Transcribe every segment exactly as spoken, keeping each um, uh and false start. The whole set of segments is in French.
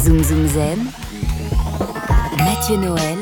Zoom Zoom Zen, Mathieu Noël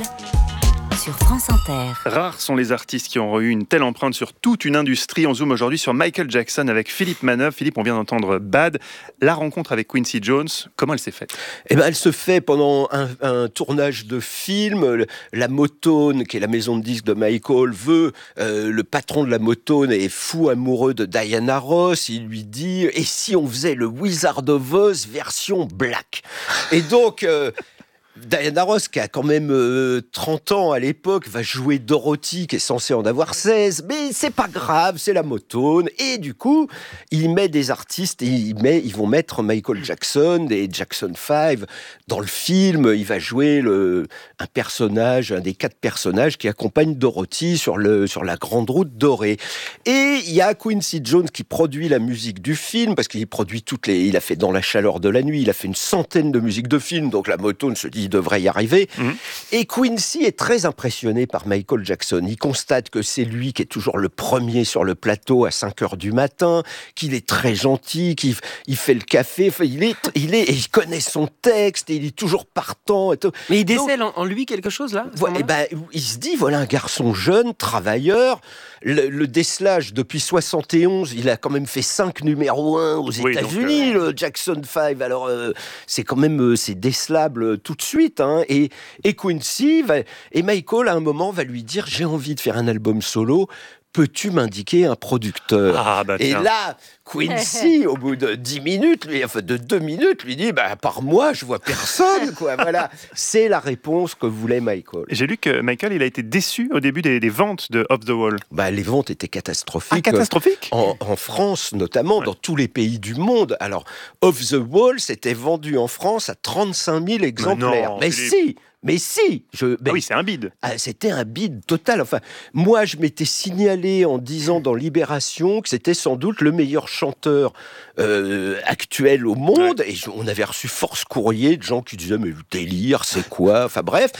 sur France Inter. Rares sont les artistes qui ont eu une telle empreinte sur toute une industrie. On zoome aujourd'hui sur Michael Jackson avec Philippe Manœuvre. Philippe, on vient d'entendre Bad. La rencontre avec Quincy Jones, comment elle s'est faite ? Eh ben, elle se fait pendant un, un tournage de film. La Motown, qui est la maison de disques de Michael, veut, euh, le patron de la Motown est fou amoureux de Diana Ross. Il lui dit, et si on faisait le Wizard of Oz version black ? Et donc... Euh, Diana Ross, qui a quand même euh, trente ans à l'époque, va jouer Dorothy, qui est censée en avoir seize, mais c'est pas grave, c'est la Motown. Et du coup, il met des artistes, et il met, ils vont mettre Michael Jackson et Jackson five dans le film. Il va jouer le, un personnage, un des quatre personnages qui accompagne Dorothy sur, le, sur la grande route dorée. Et il y a Quincy Jones qui produit la musique du film, parce qu'il produit toutes les... Il a fait Dans la chaleur de la nuit, il a fait une centaine de musiques de films, donc la Motown se dit il devrait y arriver. Mmh. Et Quincy est très impressionné par Michael Jackson. Il constate que c'est lui qui est toujours le premier sur le plateau à cinq heures du matin, qu'il est très gentil, qu'il il fait le café, enfin, il, est, il, est, il connaît son texte, et il est toujours partant. Et tout. Mais il décèle Donc, en lui quelque chose, là et ben, il se dit, voilà un garçon jeune, travailleur. Le, le décelage, depuis soixante et onze, il a quand même fait cinq numéros un aux oui, États-Unis, donc, euh... le Jackson five. Alors, euh, c'est quand même, euh, c'est décelable tout de suite. Hein. Et, et Quincy, va, et Michael, à un moment, va lui dire, j'ai envie de faire un album solo. Peux-tu m'indiquer un producteur ? ah, bah, Et là, Quincy, au bout de dix minutes, lui, enfin de deux minutes, lui dit, bah, à part moi, je vois personne, quoi. Voilà, c'est la réponse que voulait Michael. J'ai lu que Michael, il a été déçu au début des, des ventes de Off the Wall. Bah, les ventes étaient catastrophiques. Ah, catastrophiques ? En, en France, notamment, ouais. Dans tous les pays du monde. Alors, Off the Wall, c'était vendu en France à trente-cinq mille exemplaires. Mais, non, Mais si Mais si je, ah oui, c'est un bide. Ah, c'était un bide total. Enfin, moi, je m'étais signalé en disant dans Libération que c'était sans doute le meilleur chanteur euh, actuel au monde. Ouais. Et je, on avait reçu force courrier de gens qui disaient « Mais le délire, c'est quoi ?» Enfin bref.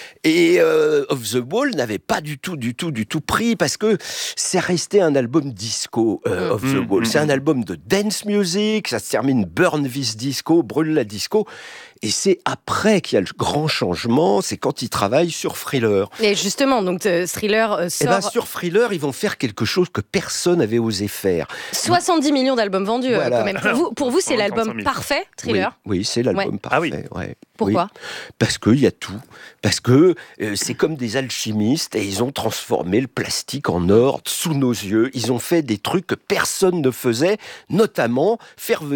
Et euh, Off the Wall n'avait pas du tout, du tout, du tout pris parce que c'est resté un album disco, euh, Off the Wall. Mmh, c'est mmh. un album de dance music, ça se termine Burn This Disco, brûle la disco. Et c'est après qu'il y a le grand changement, c'est quand ils travaillent sur Thriller. Et justement, donc euh, Thriller euh, sort... Et ben, sur Thriller, ils vont faire quelque chose que personne n'avait osé faire. soixante-dix millions d'albums vendus, voilà. euh, quand même. Pour vous, pour vous c'est l'album parfait, Thriller ? Oui, oui c'est l'album ouais. parfait. Ah oui. Ouais. Pourquoi ? Oui. Parce qu'il y a tout. Parce que euh, c'est comme des alchimistes et ils ont transformé le plastique en or sous nos yeux. Ils ont fait des trucs que personne ne faisait, notamment faire venir